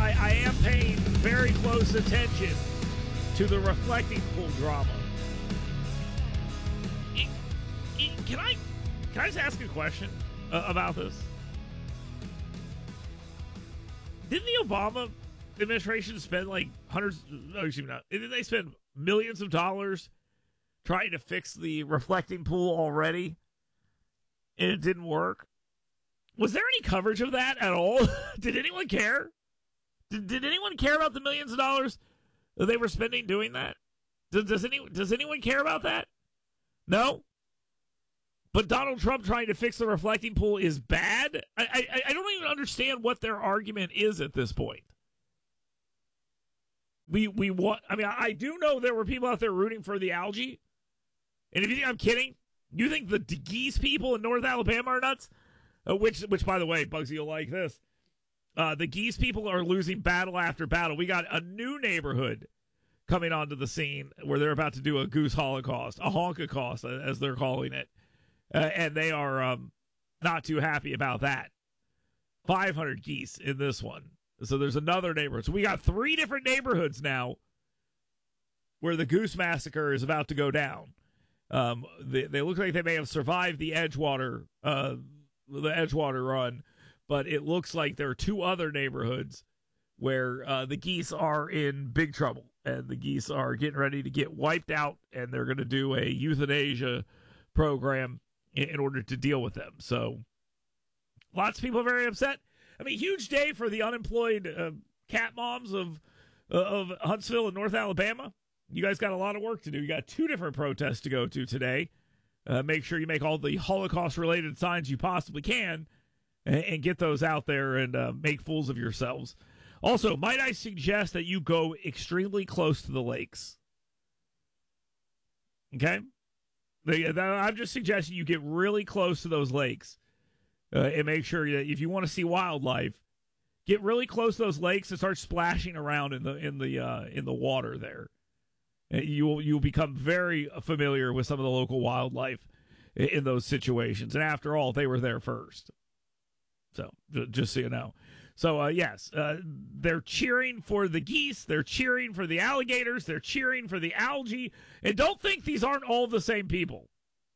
I am paying very close attention to the reflecting pool drama. Can I just ask a question about this? Didn't the Obama administration spend like didn't they spend millions of dollars trying to fix the reflecting pool already? And it didn't work? Was there any coverage of that at all? Did anyone care? Did anyone care about the millions of dollars that they were spending doing that? Does anyone care about that? No? But Donald Trump trying to fix the reflecting pool is bad? I don't even understand what their argument is at this point. I do know there were people out there rooting for the algae. And if you think I'm kidding, you think the geese people in North Alabama are nuts? Which, by the way, Bugsy, you'll like this. The geese people are losing battle after battle. We got a new neighborhood coming onto the scene where they're about to do a goose holocaust, a honkacost, as they're calling it. And they are not too happy about that. 500 geese in this one. So there's another neighborhood. So we got 3 different neighborhoods now where the goose massacre is about to go down. They look like they may have survived the Edgewater run, but it looks like there are 2 other neighborhoods where the geese are in big trouble, and the geese are getting ready to get wiped out, and they're going to do a euthanasia program in order to deal with them. So lots of people are very upset. I mean, huge day for the unemployed cat moms of Huntsville and North Alabama. You guys got a lot of work to do. You got 2 different protests to go to today. Make sure you make all the Holocaust-related signs you possibly can and get those out there and make fools of yourselves. Also, might I suggest that you go extremely close to the lakes? Okay? I'm just suggesting you get really close to those lakes and make sure that if you want to see wildlife, get really close to those lakes and start splashing around in the water there. You'll become very familiar with some of the local wildlife in those situations. And after all, they were there first. So just so you know. So, yes, they're cheering for the geese. They're cheering for the alligators. They're cheering for the algae. And don't think these aren't all the same people.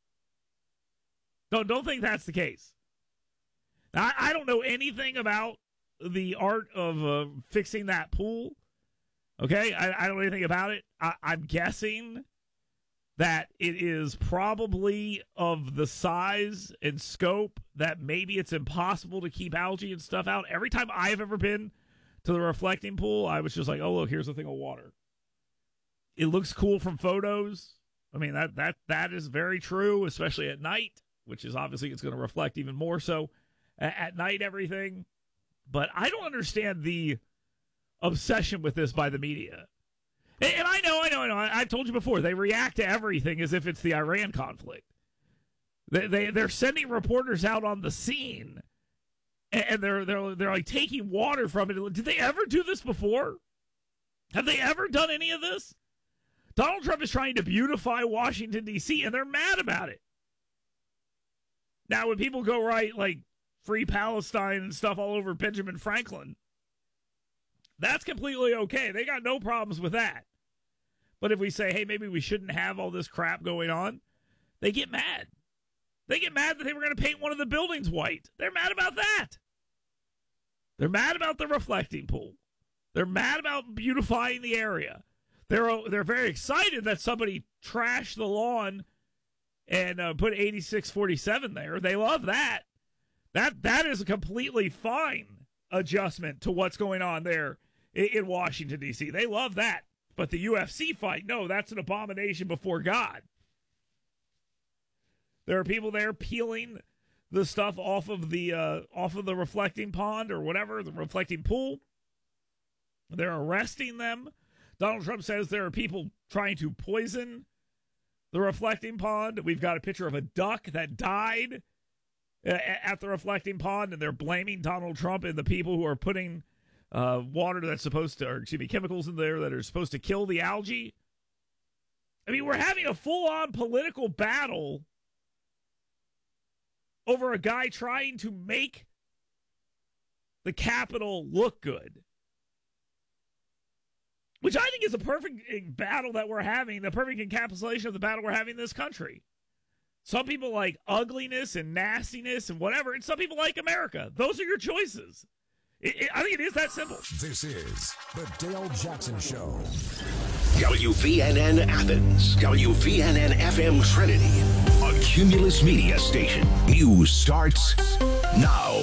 Don't think that's the case. Now, I don't know anything about the art of fixing that pool. Okay? I don't know anything about it. I'm guessing that it is probably of the size and scope that maybe it's impossible to keep algae and stuff out. Every time I've ever been to the reflecting pool, I was just like, oh, look, here's a thing of water. It looks cool from photos. I mean, that is very true, especially at night, which is obviously it's going to reflect even more so at night, everything. But I don't understand the obsession with this by the media. And I know. I've told you before, they react to everything as if it's the Iran conflict. They're sending reporters out on the scene, and they're like taking water from it. Did they ever do this before? Have they ever done any of this? Donald Trump is trying to beautify Washington, D.C., and they're mad about it. Now, when people go right, like Free Palestine and stuff all over Benjamin Franklin, that's completely okay. They got no problems with that. But if we say, hey, maybe we shouldn't have all this crap going on, they get mad. They get mad that they were going to paint one of the buildings white. They're mad about that. They're mad about the reflecting pool. They're mad about beautifying the area. They're very excited that somebody trashed the lawn and put 8647 there. They love that. That is a completely fine adjustment to what's going on there in Washington, D.C. They love that. But the UFC fight, no, that's an abomination before God. There are people there peeling the stuff off of the reflecting pond or whatever, the reflecting pool. They're arresting them. Donald Trump says there are people trying to poison the reflecting pond. We've got a picture of a duck that died at the reflecting pond, and they're blaming Donald Trump and the people who are putting water that's supposed to, or excuse me, chemicals in there that are supposed to kill the algae. I mean, we're having a full-on political battle over a guy trying to make the Capitol look good. which I think is a perfect battle that we're having, the perfect encapsulation of the battle we're having in this country. Some people like ugliness and nastiness and whatever, and some people like America. Those are your choices. I think it is that simple. This is the Dale Jackson Show. WVNN Athens, WVNN FM Trinity, a Cumulus Media station. News starts now.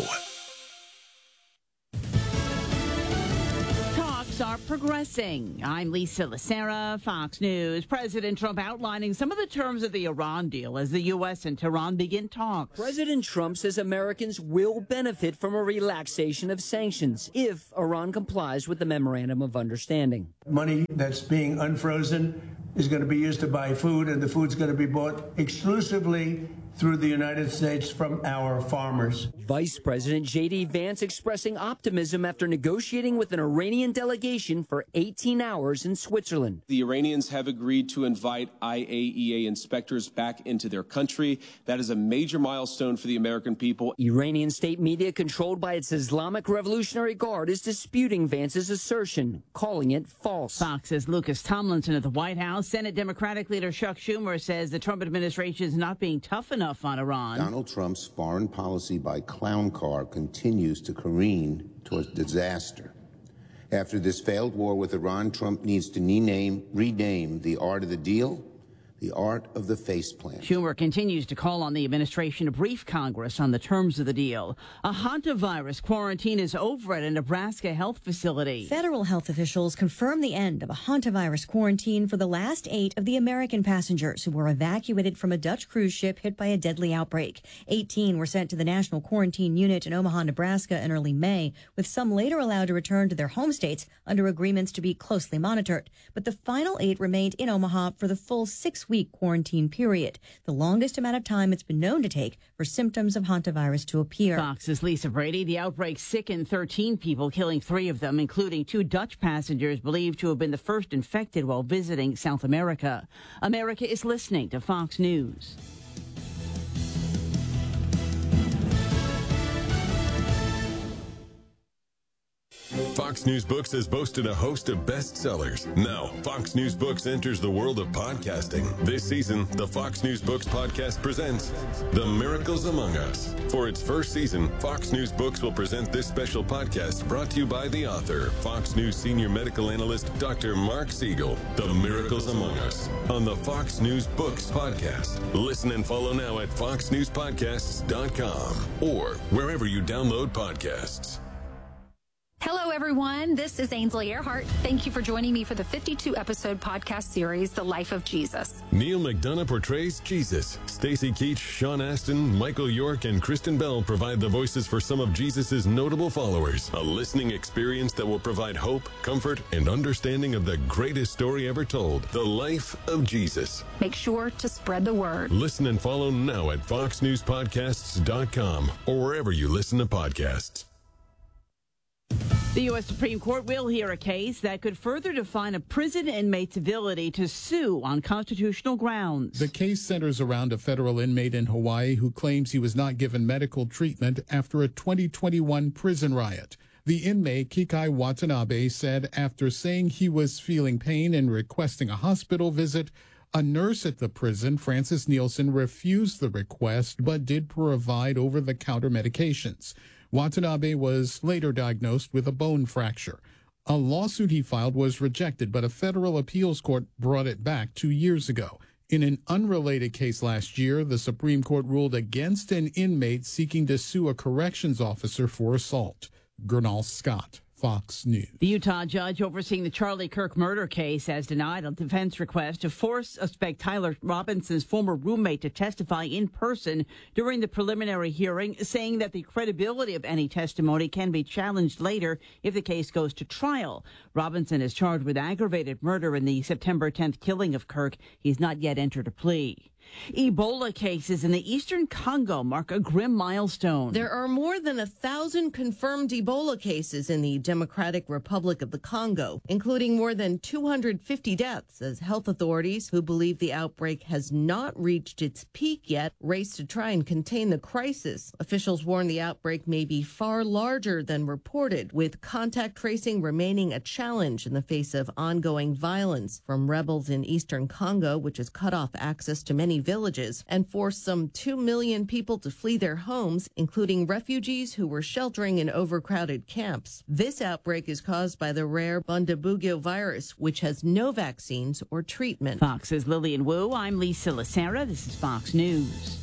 Are progressing. I'm Lisa Lacera, Fox News. President Trump outlining some of the terms of the Iran deal as the U.S. and Tehran begin talks. President Trump says Americans will benefit from a relaxation of sanctions if Iran complies with the Memorandum of Understanding. Money that's being unfrozen is going to be used to buy food, and the food's going to be bought exclusively through the United States from our farmers. Vice President J.D. Vance expressing optimism after negotiating with an Iranian delegation for 18 hours in Switzerland. The Iranians have agreed to invite IAEA inspectors back into their country. That is a major milestone for the American people. Iranian state media controlled by its Islamic Revolutionary Guard is disputing Vance's assertion, calling it false. Fox's Lucas Tomlinson at the White House. Senate Democratic leader Chuck Schumer says the Trump administration is not being tough enough on Iran. Donald Trump's foreign policy by clown car continues to careen towards disaster. After this failed war with Iran, Trump needs to rename the art of the deal the art of the faceplant. Schumer continues to call on the administration to brief Congress on the terms of the deal. A hantavirus quarantine is over at a Nebraska health facility. Federal health officials confirmed the end of a hantavirus quarantine for the last 8 of the American passengers who were evacuated from a Dutch cruise ship hit by a deadly outbreak. 18 were sent to the National Quarantine Unit in Omaha, Nebraska in early May, with some later allowed to return to their home states under agreements to be closely monitored. But the final 8 remained in Omaha for the full 6-week quarantine period, the longest amount of time it's been known to take for symptoms of hantavirus to appear. Fox's Lisa Brady. The outbreak sickened 13 people, killing 3 of them, including 2 Dutch passengers believed to have been the first infected while visiting South America. America is listening to Fox News. Fox News Books has boasted a host of bestsellers. Now, Fox News Books enters the world of podcasting. This season, the Fox News Books podcast presents The Miracles Among Us. For its first season, Fox News Books will present this special podcast brought to you by the author, Fox News senior medical analyst, Dr. Mark Siegel. The Miracles Among Us on the Fox News Books podcast. Listen and follow now at foxnewspodcasts.com or wherever you download podcasts. Hello, everyone. This is Ainsley Earhart. Thank you for joining me for the 52-episode podcast series, The Life of Jesus. Neil McDonough portrays Jesus. Stacy Keach, Sean Astin, Michael York, and Kristen Bell provide the voices for some of Jesus' notable followers. A listening experience that will provide hope, comfort, and understanding of the greatest story ever told, The Life of Jesus. Make sure to spread the word. Listen and follow now at foxnewspodcasts.com or wherever you listen to podcasts. The U.S. Supreme Court will hear a case that could further define a prison inmate's ability to sue on constitutional grounds. The case centers around a federal inmate in Hawaii who claims he was not given medical treatment after a 2021 prison riot. The inmate, Kikai Watanabe, said after saying he was feeling pain and requesting a hospital visit, a nurse at the prison, Frances Nielsen, refused the request but did provide over-the-counter medications. Watanabe was later diagnosed with a bone fracture. A lawsuit he filed was rejected, but a federal appeals court brought it back 2 years ago. In an unrelated case last year, the Supreme Court ruled against an inmate seeking to sue a corrections officer for assault. Gernal Scott, Fox News. The Utah judge overseeing the Charlie Kirk murder case has denied a defense request to force suspect Tyler Robinson's former roommate to testify in person during the preliminary hearing, saying that the credibility of any testimony can be challenged later if the case goes to trial. Robinson is charged with aggravated murder in the September 10th killing of Kirk. He's not yet entered a plea. Ebola cases in the eastern Congo mark a grim milestone. There are more than 1,000 confirmed Ebola cases in the Democratic Republic of the Congo, including more than 250 deaths, as health authorities, who believe the outbreak has not reached its peak yet, race to try and contain the crisis. Officials warn the outbreak may be far larger than reported, with contact tracing remaining a challenge in the face of ongoing violence from rebels in eastern Congo, which has cut off access to many villages and forced some 2 million people to flee their homes, including refugees who were sheltering in overcrowded camps. This outbreak is caused by the rare Bundibugyo virus, which has no vaccines or treatment. Fox's Lillian Wu. I'm Lisa Lacera. This is Fox News.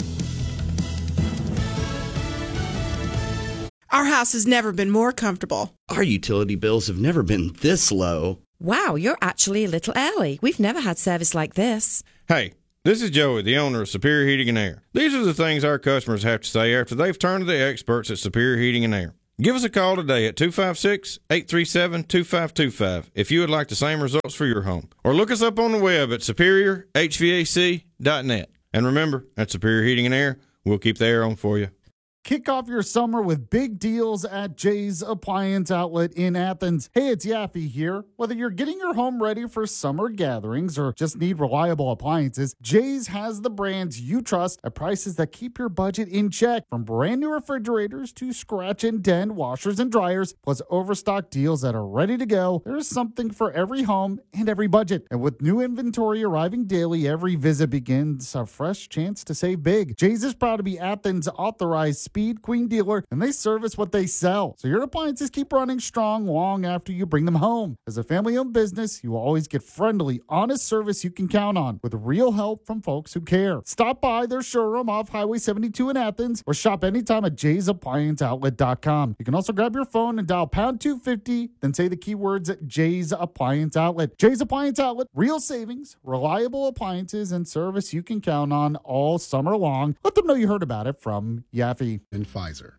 Our house has never been more comfortable. Our utility bills have never been this low. Wow, you're actually a little early. We've never had service like this. Hey, this is Joey, the owner of Superior Heating and Air. These are the things our customers have to say after they've turned to the experts at Superior Heating and Air. Give us a call today at 256-837-2525 if you would like the same results for your home. Or look us up on the web at superiorhvac.net. And remember, at Superior Heating and Air, we'll keep the air on for you. Kick off your summer with big deals at Jay's Appliance Outlet in Athens. Hey, it's Yaffe here. Whether you're getting your home ready for summer gatherings or just need reliable appliances, Jay's has the brands you trust at prices that keep your budget in check. From brand new refrigerators to scratch and dent washers and dryers, plus overstock deals that are ready to go, there's something for every home and every budget. And with new inventory arriving daily, every visit begins a fresh chance to save big. Jay's is proud to be Athens' authorized Speed Queen dealer, and they service what they sell. So your appliances keep running strong long after you bring them home. As a family-owned business, you will always get friendly, honest service you can count on with real help from folks who care. Stop by their showroom off Highway 72 in Athens or shop anytime at jaysapplianceoutlet.com. You can also grab your phone and dial pound 250, then say the keywords Jay's Appliance Outlet. Jay's Appliance Outlet, real savings, reliable appliances, and service you can count on all summer long. Let them know you heard about it from Yaffe and Pfizer.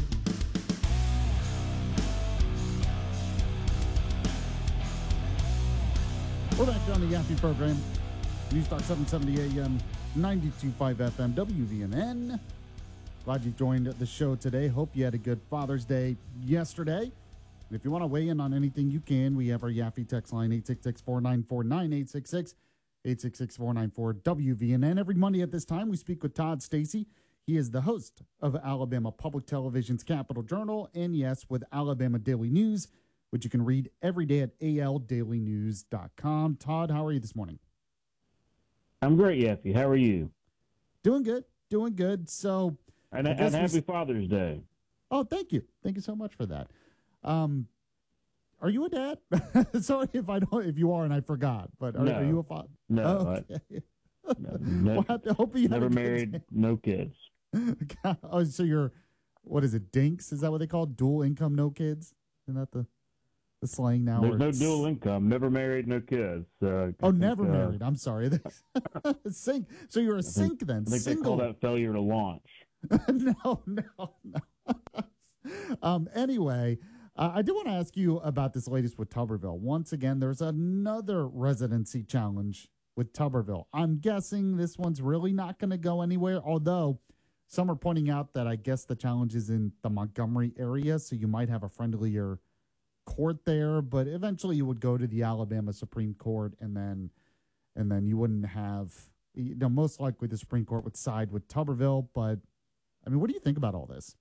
We're back on the Yaffe program. News Talk 770 AM, 92.5 FM, WVNN. Glad you joined the show today. Hope you had a good Father's Day yesterday. And if you want to weigh in on anything, you can. We have our Yaffe text line, 866-494-9866, 866-494-WVNN. Every Monday at this time, we speak with Todd Stacy. He is the host of Alabama Public Television's Capital Journal, and yes, with Alabama Daily News, which you can read every day at aldailynews.com. Todd, how are you this morning? I'm great, Yaffe. How are you? Doing good. Doing good. So, and happy Father's Day. Oh, thank you. Thank you so much for that. Are you a dad? Sorry if you are and I forgot, but are you a father? No. Oh, okay. No, hope you never married, no kids. Oh, so you're, what is it, dinks? Is that what they call it? Dual income, no kids? Isn't that the slang now? There's no dual income, never married, no kids. Never married. I'm sorry. Sink. So you're a sink then. I think single. They call that failure to launch. No. Anyway, I do want to ask you about this latest with Tuberville. Once again, there's another residency challenge with Tuberville. I'm guessing this one's really not going to go anywhere, although some are pointing out that I guess the challenge is in the Montgomery area, so you might have a friendlier court there, but eventually you would go to the Alabama Supreme Court, and then you wouldn't have, most likely the Supreme Court would side with Tuberville. But I mean, what do you think about all this?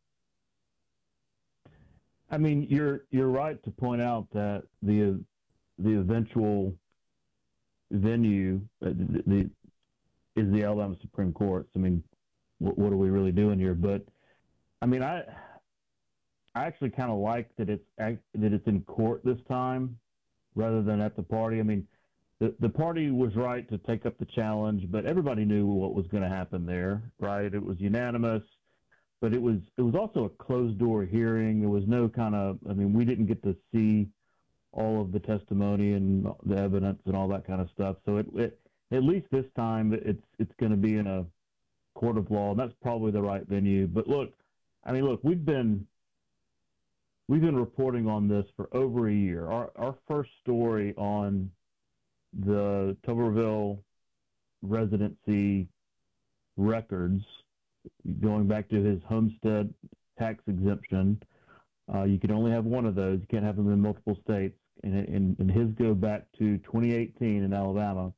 I mean, you're right to point out that the eventual venue is the Alabama Supreme Court. I mean, what are we really doing here? But I mean, I actually kind of like that it's in court this time rather than at the party. I mean, the party was right to take up the challenge, but everybody knew what was going to happen there, right? It was unanimous, but it was also a closed door hearing. There was no kind of, I mean, we didn't get to see all of the testimony and the evidence and all that kind of stuff. So it at least this time it's going to be in a court of law, and that's probably the right venue. But look, we've been reporting on this for over a year. Our first story on the Tuberville residency records, going back to his homestead tax exemption. You can only have one of those. You can't have them in multiple states. And his go back to 2018 in Alabama.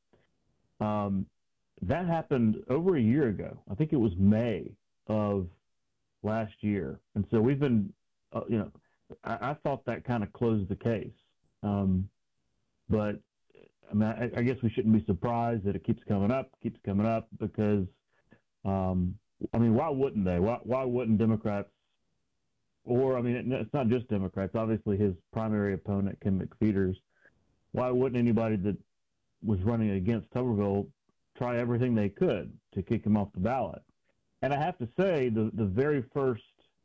That happened over a year ago. I think it was May of last year. And so we've been, I thought that kind of closed the case. But I mean, I guess we shouldn't be surprised that it keeps coming up because, I mean, why wouldn't they? Why wouldn't Democrats? Or, I mean, it's not just Democrats. Obviously, his primary opponent, Kim McPheeters. Why wouldn't anybody that was running against Tuberville try everything they could to kick him off the ballot? And I have to say, the very first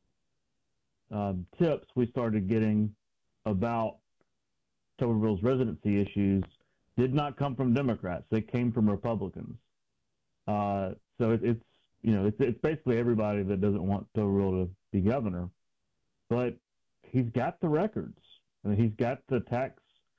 tips we started getting about Tuberville's residency issues did not come from Democrats. They came from Republicans. So it's basically everybody that doesn't want Tuberville to be governor. But he's got the records. I mean, he's got the tax,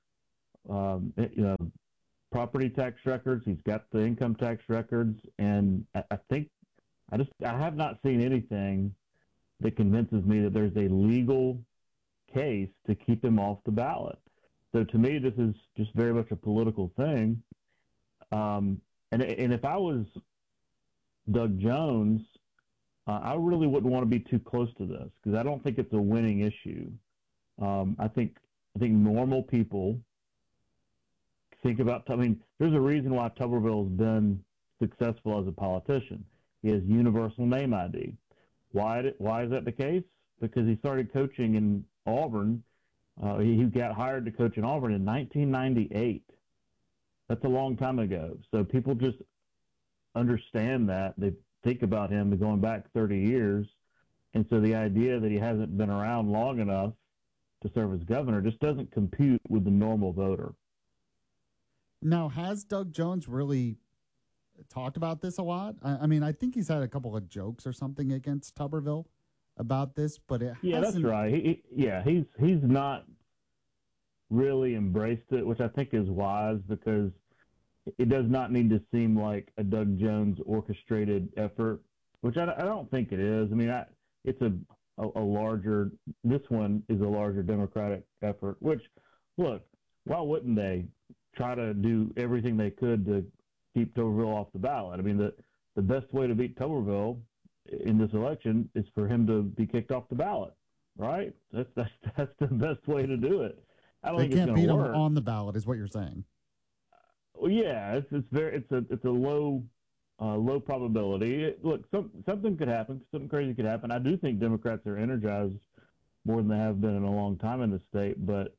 property tax records. He's got the income tax records, and I think I have not seen anything that convinces me that there's a legal case to keep him off the ballot. So to me, this is just very much a political thing. And if I was Doug Jones, I really wouldn't want to be too close to this because I don't think it's a winning issue. I think normal people think about. I mean, there's a reason why Tuberville has been successful as a politician. He has universal name ID. Why is that the case? Because he started coaching in Auburn. He got hired to coach in Auburn in 1998. That's a long time ago. So people just understand that. They think about him going back 30 years. And so the idea that he hasn't been around long enough to serve as governor just doesn't compute with the normal voter. Now, has Doug Jones really talked about this a lot? I mean, I think he's had a couple of jokes or something against Tuberville about this, but it yeah, hasn't... that's right. He's not really embraced it, which I think is wise because it does not need to seem like a Doug Jones orchestrated effort, which I don't think it is. I mean, it's a larger. This one is a larger Democratic effort. Which, look, why wouldn't they try to do everything they could to keep Tuberville off the ballot? I mean, the best way to beat Tuberville in this election is for him to be kicked off the ballot, right? That's the best way to do it. I don't think it's going to work. Beat him on the ballot, is what you're saying. Well, yeah, it's a low probability. Look, something could happen. Something crazy could happen. I do think Democrats are energized more than they have been in a long time in the state, but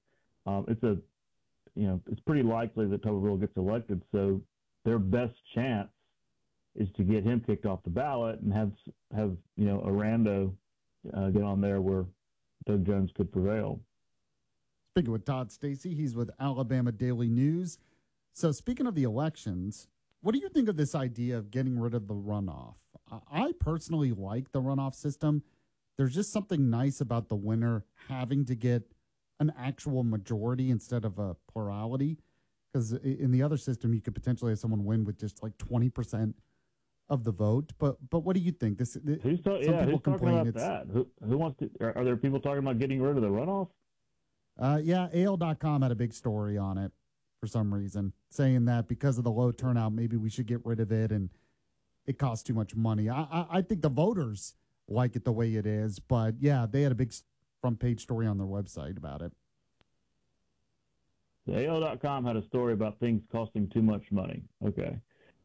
it's pretty likely that Tuberville gets elected. So their best chance is to get him kicked off the ballot and have a rando get on there where Doug Jones could prevail. Speaking with Todd Stacy, he's with Alabama Daily News. So speaking of the elections, what do you think of this idea of getting rid of the runoff? I personally like the runoff system. There's just something nice about the winner having to get an actual majority instead of a plurality. Because in the other system, you could potentially have someone win with just like 20% of the vote. But what do you think? Who's talking about that? Who wants to? Are there people talking about getting rid of the runoff? Yeah, AL.com had a big story on it for some reason, saying that because of the low turnout, maybe we should get rid of it and it costs too much money. I think the voters like it the way it is, but yeah, they had a big front page story on their website about it. The AL.com had a story about things costing too much money. Okay.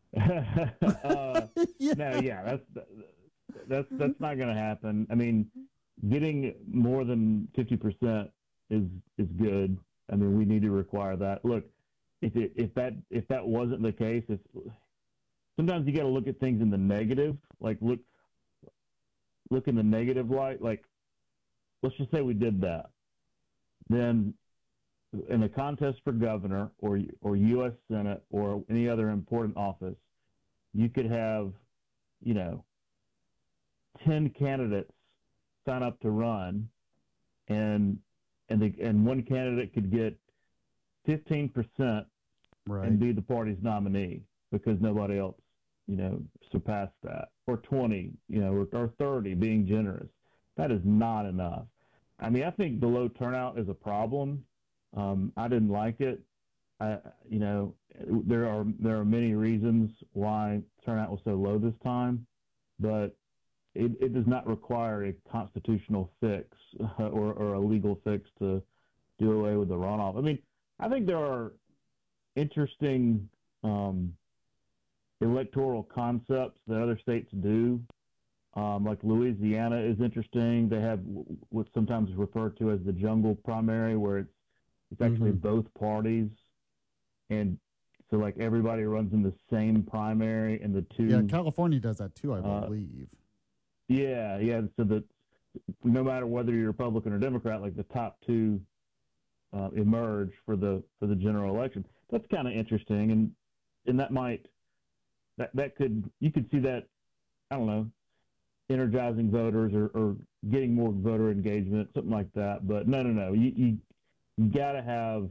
Yeah. That's not going to happen. I mean, getting more than 50% is good. I mean, we need to require that. Look, if that wasn't the case, sometimes you got to look at things in the negative. Like look in the negative light. Like, let's just say we did that. Then, in a contest for governor or U.S. Senate or any other important office, you could have, 10 candidates sign up to run, and one candidate could get 15% right, and be the party's nominee. because nobody else, surpassed that, or 20, or 30, being generous. That is not enough. I mean, I think the low turnout is a problem. I didn't like it. There are many reasons why turnout was so low this time, but it does not require a constitutional fix or a legal fix to do away with the runoff. I mean, I think there are interesting electoral concepts that other states do. Like Louisiana is interesting. They have what's sometimes referred to as the jungle primary, where it's actually both parties, and so like everybody runs in the same primary, and the two. Yeah, California does that too, I believe. Yeah. So that no matter whether you're Republican or Democrat, like the top two emerge for the general election. That's kind of interesting, and you could see that, I don't know, energizing voters or getting more voter engagement, something like that. But no. You got to have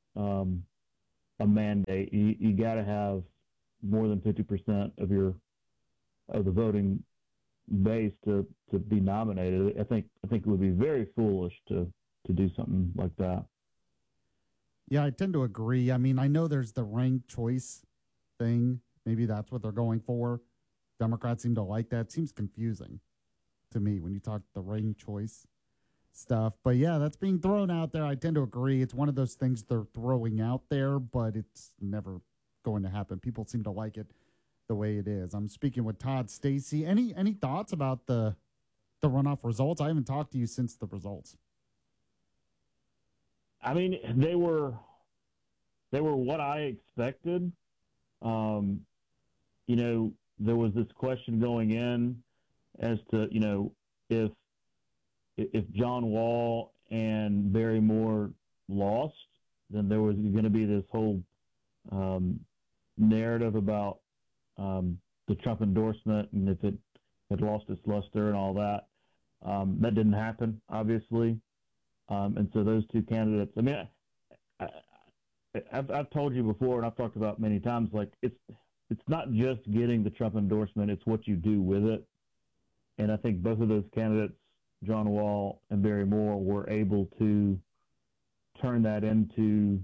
a mandate. You got to have more than 50% of the voting base to be nominated. I think it would be very foolish to do something like that. Yeah, I tend to agree. I mean, I know there's the ranked choice thing. Maybe that's what they're going for. Democrats seem to like that. It seems confusing to me when you talk the ranked choice stuff. But yeah, that's being thrown out there. I tend to agree. It's one of those things they're throwing out there, but it's never going to happen. People seem to like it the way it is. I'm speaking with Todd Stacy. Any thoughts about the runoff results? I haven't talked to you since the results. I mean, they were what I expected. There was this question going in as to, if John Wall and Barry Moore lost, then there was going to be this whole narrative about the Trump endorsement and if it had lost its luster and all that. That didn't happen, obviously. And so those two candidates, I mean, I've told you before, and I've talked about many times, like it's not just getting the Trump endorsement, it's what you do with it. And I think both of those candidates, John Wall and Barry Moore, were able to turn that into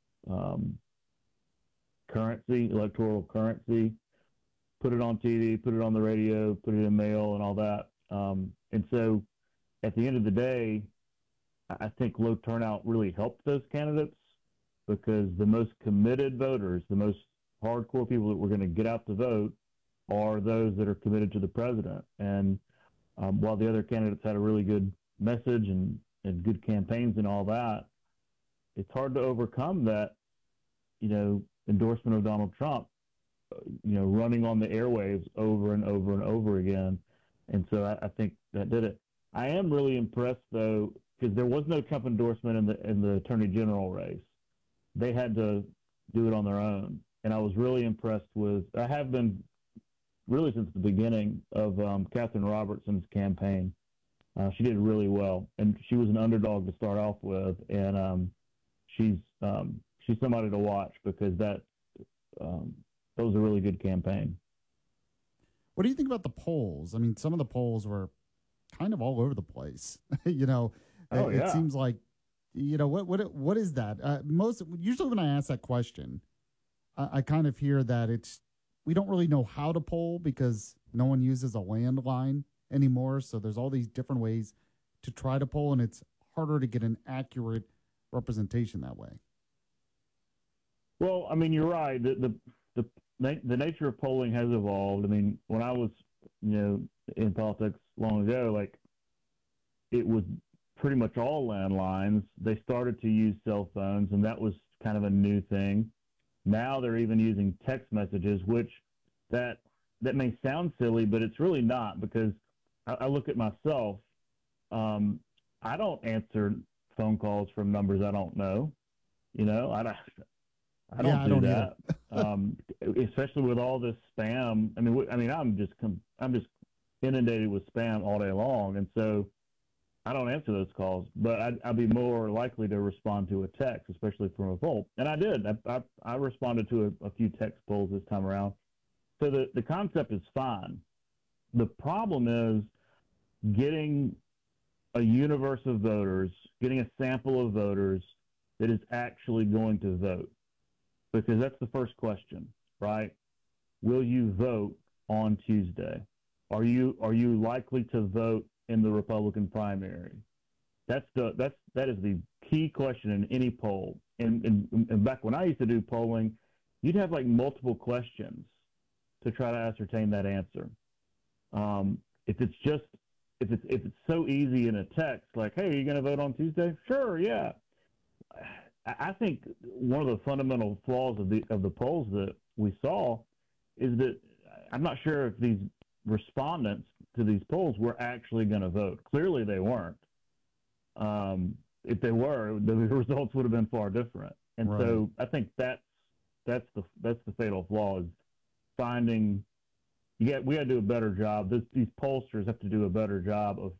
currency, electoral currency, put it on TV, put it on the radio, put it in mail and all that. And so at the end of the day, I think low turnout really helped those candidates, because the most committed voters, the most hardcore people that were going to get out to vote, are those that are committed to the president. And while the other candidates had a really good message and good campaigns and all that, it's hard to overcome that, endorsement of Donald Trump, running on the airwaves over and over and over again. And so I think that did it. I am really impressed, though, because there was no Trump endorsement in the Attorney General race. They had to do it on their own. And I was really impressed I have been really since the beginning of Catherine Robertson's campaign. She did really well, and she was an underdog to start off with, and she's somebody to watch, because that was a really good campaign. What do you think about the polls? I mean, some of the polls were kind of all over the place. It seems like, what is that? Usually when I ask that question, I kind of hear that we don't really know how to poll because no one uses a landline anymore. So there's all these different ways to try to poll, and it's harder to get an accurate representation that way. Well, I mean, you're right. The nature of polling has evolved. I mean, when I was, in politics long ago, like, it was pretty much all landlines. They started to use cell phones, and that was kind of a new thing. Now they're even using text messages, which that may sound silly, but it's really not, because I look at myself. I don't answer phone calls from numbers I don't know. I don't do that. Especially with all this spam. I'm just inundated with spam all day long, and so I don't answer those calls, but I'd be more likely to respond to a text, especially from a poll. And I did. I responded to a few text polls this time around. So the concept is fine. The problem is getting a universe of voters, getting a sample of voters that is actually going to vote. Because that's the first question, right? Will you vote on Tuesday? Are you likely to vote in the Republican primary? That is the key question in any poll. And back when I used to do polling, you'd have like multiple questions to try to ascertain that answer. If it's so easy in a text, like, hey, are you going to vote on Tuesday? Sure, yeah. I think one of the fundamental flaws of the polls that we saw is that I'm not sure if these respondents to these polls were actually going to vote. Clearly, they weren't. If they were, the results would have been far different. And right. So I think that's the fatal flaw, is finding. We got to do a better job. These pollsters have to do a better job of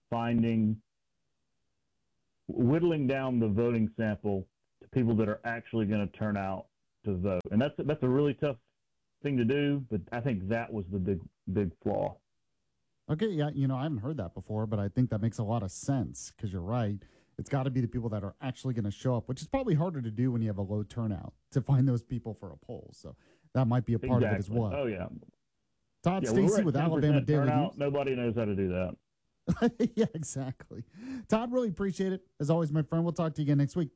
whittling down the voting sample to people that are actually going to turn out to vote. And that's a really tough thing to do, but I think that was the big flaw. Okay, yeah, I haven't heard that before, but I think that makes a lot of sense, because you're right. It's got to be the people that are actually going to show up, which is probably harder to do when you have a low turnout, to find those people for a poll. So that might be a part of it as well. Oh, yeah. Todd Stacy with Alabama Daily News. Nobody knows how to do that. Yeah, exactly. Todd, really appreciate it. As always, my friend, we'll talk to you again next week.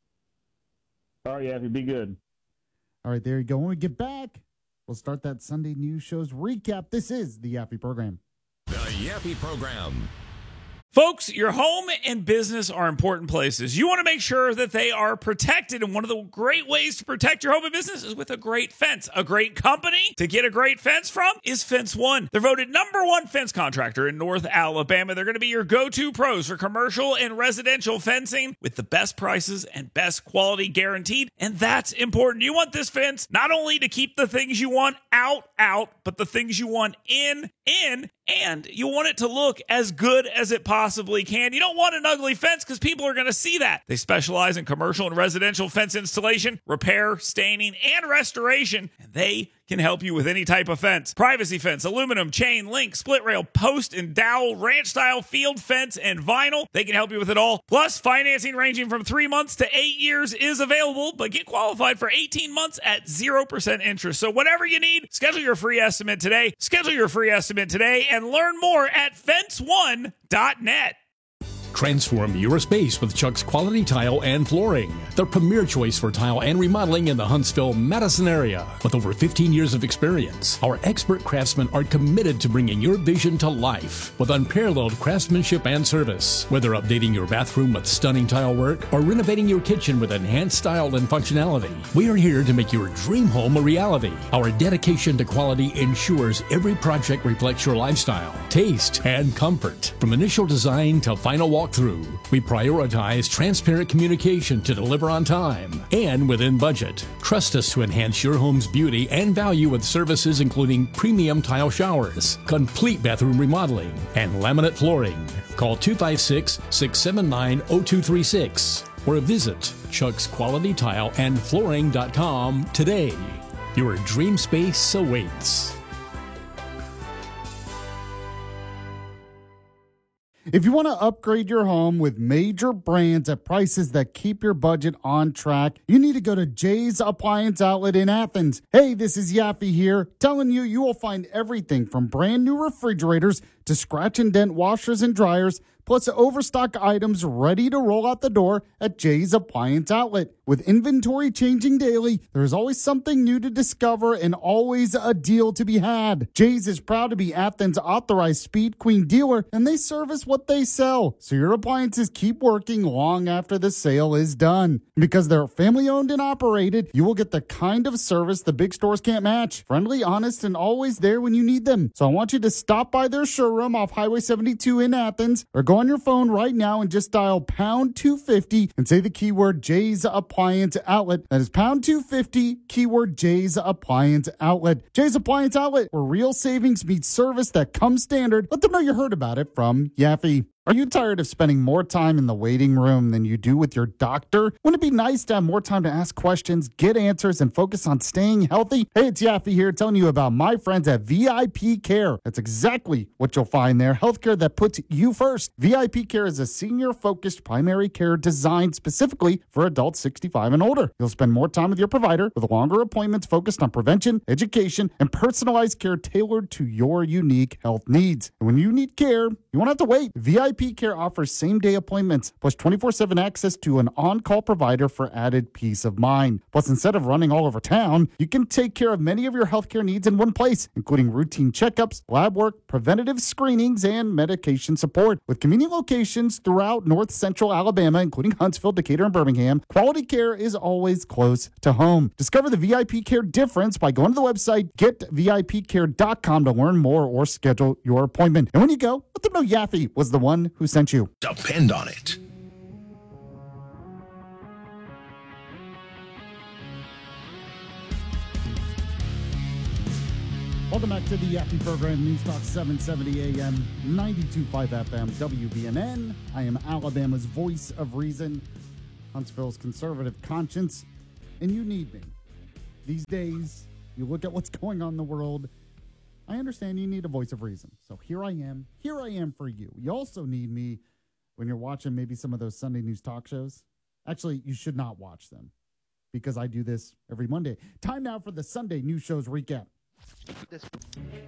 All right, Yaffee, be good. All right, there you go. When we get back, we'll start that Sunday news show's recap. This is the Yaffee Program. The Yaffee Program. Folks, your home and business are important places. You want to make sure that they are protected, and one of the great ways to protect your home and business is with a great fence. A great company to get a great fence from is Fence One. They're voted #1 fence contractor in North Alabama. They're going to be your go-to pros for commercial and residential fencing with the best prices and best quality guaranteed, and that's important. You want this fence not only to keep the things you want out, but the things you want in, and you want it to look as good as it possibly can. You don't want an ugly fence, because people are going to see that. They specialize in commercial and residential fence installation, repair, staining, and restoration, and they can help you with any type of fence. Privacy fence, aluminum, chain, link, split rail, post and dowel, ranch style, field fence, and vinyl. They can help you with it all. Plus, financing ranging from 3 months to 8 years is available, but get qualified for 18 months at 0% interest. So whatever you need, schedule your free estimate today. And learn more at fence1.net. Transform your space with Chuck's Quality Tile and Flooring, the premier choice for tile and remodeling in the Huntsville-Madison area. With over 15 years of experience, our expert craftsmen are committed to bringing your vision to life with unparalleled craftsmanship and service. Whether updating your bathroom with stunning tile work or renovating your kitchen with enhanced style and functionality, we are here to make your dream home a reality. Our dedication to quality ensures every project reflects your lifestyle, taste, and comfort. From initial design to final walkthrough, we prioritize transparent communication to deliver on time and within budget. Trust us to enhance your home's beauty and value with services including premium tile showers, complete bathroom remodeling, and laminate flooring. Call 256-679-0236 or visit chucksqualitytileandflooring.com today. Your dream space awaits. If you want to upgrade your home with major brands at prices that keep your budget on track, you need to go to Jay's Appliance Outlet in Athens. Hey, this is Yaffee here, telling you will find everything from brand new refrigerators to scratch and dent washers and dryers, plus overstock items ready to roll out the door at Jay's Appliance Outlet. With inventory changing daily, there's always something new to discover and always a deal to be had. Jay's is proud to be Athens' authorized Speed Queen dealer, and they service what they sell, so your appliances keep working long after the sale is done. Because they're family owned and operated, you will get the kind of service the big stores can't match. Friendly, honest, and always there when you need them. So I want you to stop by their showroom off Highway 72 in Athens, or go on your phone right now and just dial pound 250 and say the keyword Jay's Appliance Outlet. That is pound 250, keyword Jay's Appliance Outlet. Jay's Appliance Outlet, where real savings meets service that comes standard. Let them know you heard about it from Yaffee. Are you tired of spending more time in the waiting room than you do with your doctor? Wouldn't it be nice to have more time to ask questions, get answers, and focus on staying healthy? Hey, it's Yaffe here telling you about my friends at VIP Care. That's exactly what you'll find there. Healthcare that puts you first. VIP Care is a senior-focused primary care designed specifically for adults 65 and older. You'll spend more time with your provider with longer appointments focused on prevention, education, and personalized care tailored to your unique health needs. And when you need care, you won't have to wait. VIP Care offers same-day appointments plus 24/7 access to an on-call provider for added peace of mind. Plus, instead of running all over town, you can take care of many of your healthcare needs in one place, including routine checkups, lab work, preventative screenings, and medication support. With convenient locations throughout North Central Alabama, including Huntsville, Decatur, and Birmingham, quality care is always close to home. Discover the VIP Care difference by going to the website getvipcare.com to learn more or schedule your appointment. And when you go, let them know Yaffe was the one who sent you. Depend on it. Welcome back to the Yaffe program, News Talk 770 AM, 92.5 FM, WVNN. I am Alabama's voice of reason, Huntsville's conservative conscience, and you need me. These days, you look at what's going on in the world, I understand you need a voice of reason. So here I am for you. You also need me when you're watching maybe some of those Sunday news talk shows. Actually, you should not watch them because I do this every Monday. Time now for the Sunday news shows recap.